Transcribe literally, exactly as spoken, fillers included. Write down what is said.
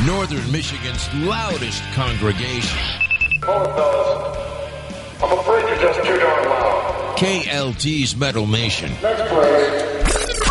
Northern Michigan's loudest congregation. Hold it, fellas. I'm afraid you're just too darn loud. K L T's Metal Nation. Next place.